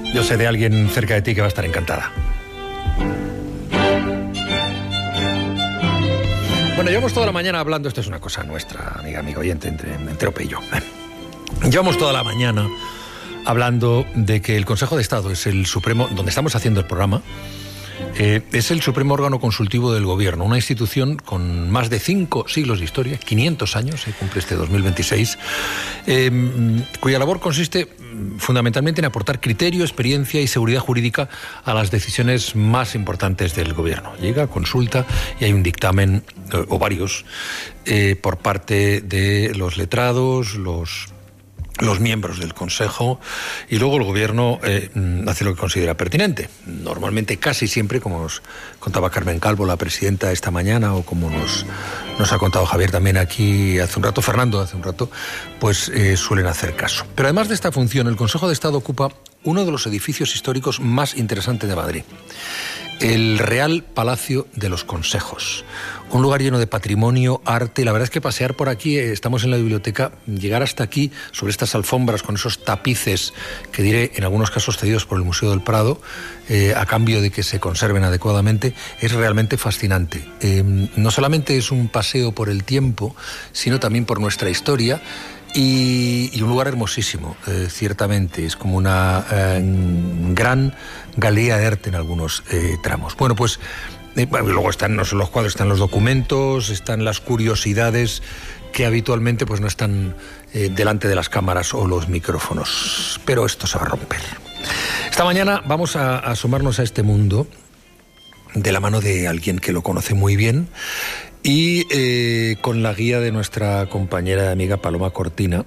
Yo sé de alguien cerca de ti que va a estar encantada. Bueno, llevamos toda la mañana hablando, esto es una cosa nuestra, amigo oyente, entre Ope y yo. Llevamos toda la mañana hablando de que el Consejo de Estado es el supremo, donde estamos haciendo el programa, es el supremo órgano consultivo del gobierno, una institución con más de 5 siglos de historia, 500 años, se cumple este 2026, cuya labor consiste fundamentalmente en aportar criterio, experiencia y seguridad jurídica a las decisiones más importantes del gobierno. Llega, consulta y hay un dictamen, o varios, por parte de los letrados, los miembros del Consejo, y luego el Gobierno hace lo que considera pertinente. Normalmente, casi siempre, como nos contaba Carmen Calvo, la presidenta, esta mañana, o como nos ha contado Javier también aquí hace un rato, Fernando hace un rato, pues suelen hacer caso. Pero además de esta función, el Consejo de Estado ocupa uno de los edificios históricos más interesantes de Madrid, el Real Palacio de los Consejos. Un lugar lleno de patrimonio, arte. La verdad es que pasear por aquí, estamos en la biblioteca, llegar hasta aquí, sobre estas alfombras con esos tapices que diré en algunos casos cedidos por el Museo del Prado, a cambio de que se conserven adecuadamente, es realmente fascinante. No solamente es un paseo por el tiempo, sino también por nuestra historia. Y un lugar hermosísimo, ciertamente. Es como una gran galería de arte en algunos tramos. Bueno, pues luego están no solo los cuadros, están los documentos, están las curiosidades que habitualmente pues no están delante de las cámaras o los micrófonos. Pero esto se va a romper. Esta mañana vamos a asomarnos a este mundo de la mano de alguien que lo conoce muy bien, y con la guía de nuestra compañera y amiga Paloma Cortina,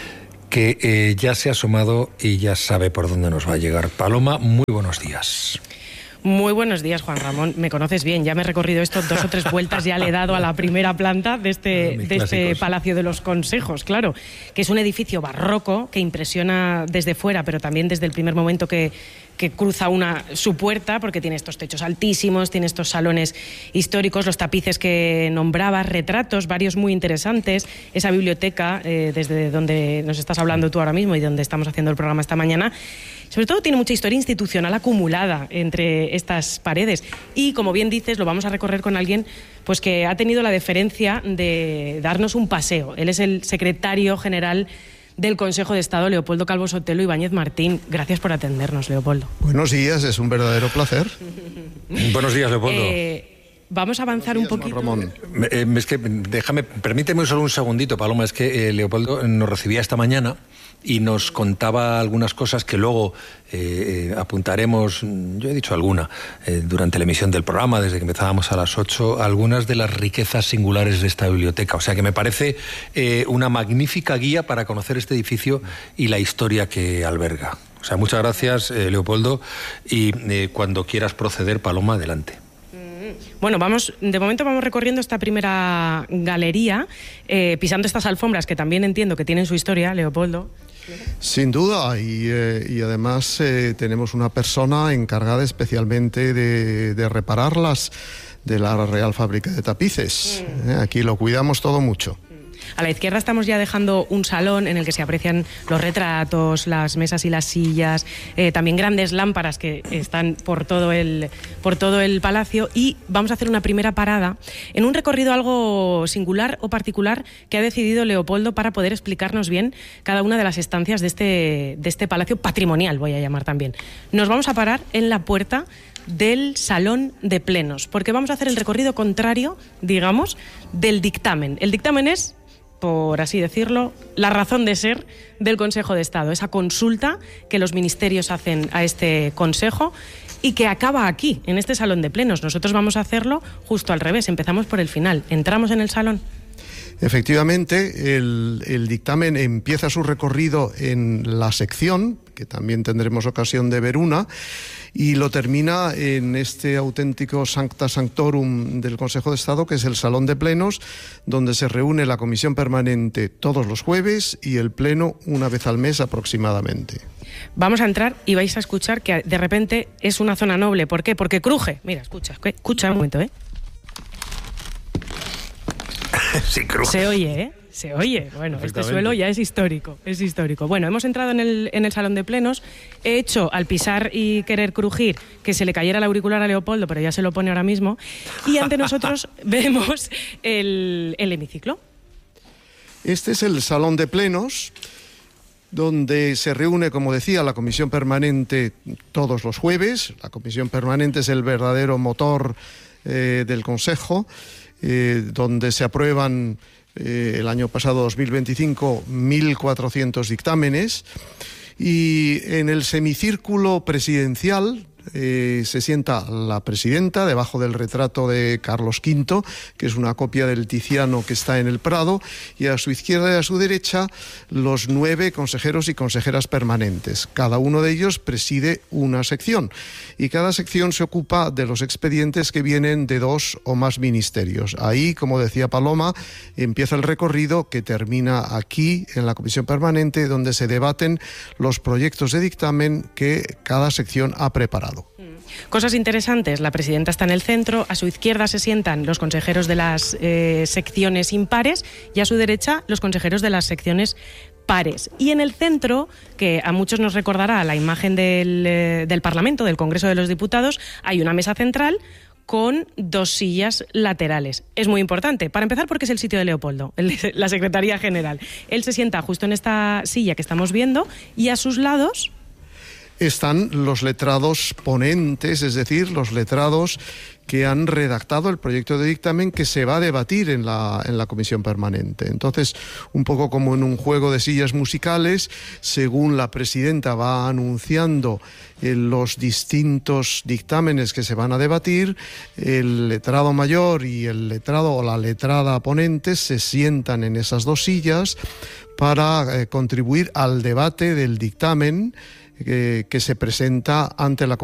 que ya se ha asomado y ya sabe por dónde nos va a llegar. Paloma, muy buenos días. Muy buenos días, Juan Ramón. Me conoces bien, ya me he recorrido esto 2 o 3 vueltas, ya le he dado a la primera planta de este Palacio de los Consejos, claro, que es un edificio barroco que impresiona desde fuera, pero también desde el primer momento que cruza su puerta, porque tiene estos techos altísimos, tiene estos salones históricos, los tapices que nombrabas, retratos, varios muy interesantes, esa biblioteca desde donde nos estás hablando tú ahora mismo y donde estamos haciendo el programa esta mañana. Sobre todo tiene mucha historia institucional acumulada entre estas paredes, y como bien dices, lo vamos a recorrer con alguien pues que ha tenido la deferencia de darnos un paseo. Él es el secretario general del Consejo de Estado, Leopoldo Calvo Sotelo Ibáñez Martín. Gracias por atendernos, Leopoldo. Buenos días, es un verdadero placer. Buenos días, Leopoldo. Vamos a avanzar un poquito. Ramón. Es que permíteme solo un segundito, Paloma. Es que Leopoldo nos recibía esta mañana y nos contaba algunas cosas que luego apuntaremos, yo he dicho alguna, durante la emisión del programa, desde que empezábamos a las 8, algunas de las riquezas singulares de esta biblioteca. O sea que me parece una magnífica guía para conocer este edificio y la historia que alberga. O sea, muchas gracias, Leopoldo, y cuando quieras proceder, Paloma, adelante. Bueno, de momento vamos recorriendo esta primera galería, pisando estas alfombras que también entiendo que tienen su historia, Leopoldo. Sin duda, y además tenemos una persona encargada especialmente de repararlas, de la Real Fábrica de Tapices. Aquí lo cuidamos todo mucho. A la izquierda estamos ya dejando un salón en el que se aprecian los retratos, las mesas y las sillas, también grandes lámparas que están por todo el palacio, y vamos a hacer una primera parada en un recorrido algo singular o particular que ha decidido Leopoldo para poder explicarnos bien cada una de las estancias de este palacio patrimonial, voy a llamar también. Nos vamos a parar en la puerta del Salón de Plenos, porque vamos a hacer el recorrido contrario, digamos, del dictamen. El dictamen es, por así decirlo, la razón de ser del Consejo de Estado, esa consulta que los ministerios hacen a este Consejo y que acaba aquí, en este Salón de Plenos. Nosotros vamos a hacerlo justo al revés, empezamos por el final. ¿Entramos en el salón? Efectivamente, el dictamen empieza su recorrido en la sección, que también tendremos ocasión de ver una, y lo termina en este auténtico Sancta Sanctorum del Consejo de Estado, que es el Salón de Plenos, donde se reúne la Comisión Permanente todos los jueves y el Pleno una vez al mes aproximadamente. Vamos a entrar y vais a escuchar que de repente es una zona noble. ¿Por qué? Porque cruje. Mira, escucha un momento, Sí, cruje. Se oye, ¿eh? Se oye. Bueno, este suelo ya es histórico, Bueno, hemos entrado en el salón de plenos. He hecho, al pisar y querer crujir, que se le cayera el auricular a Leopoldo, pero ya se lo pone ahora mismo. Y ante nosotros vemos el hemiciclo. Este es el salón de plenos, donde se reúne, como decía, la Comisión Permanente todos los jueves. La Comisión Permanente es el verdadero motor del Consejo, donde se aprueban el año pasado, 2025, 1.400 dictámenes. Y en el semicírculo presidencial se sienta la presidenta debajo del retrato de Carlos V, que es una copia del Tiziano que está en el Prado, y a su izquierda y a su derecha los 9 consejeros y consejeras permanentes. Cada uno de ellos preside una sección y cada sección se ocupa de los expedientes que vienen de 2 o más ministerios. Ahí, como decía Paloma, empieza el recorrido que termina aquí en la Comisión Permanente, donde se debaten los proyectos de dictamen que cada sección ha preparado. Cosas interesantes, la presidenta está en el centro, a su izquierda se sientan los consejeros de las secciones impares y a su derecha los consejeros de las secciones pares. Y en el centro, que a muchos nos recordará la imagen del Parlamento, del Congreso de los Diputados, hay una mesa central con 2 sillas laterales. Es muy importante, para empezar porque es el sitio de Leopoldo, la Secretaría General. Él se sienta justo en esta silla que estamos viendo y a sus lados están los letrados ponentes, es decir, los letrados que han redactado el proyecto de dictamen que se va a debatir en la Comisión Permanente. Entonces, un poco como en un juego de sillas musicales, según la presidenta va anunciando los distintos dictámenes que se van a debatir, el letrado mayor y el letrado o la letrada ponente se sientan en esas 2 sillas para contribuir al debate del dictamen que se presenta ante la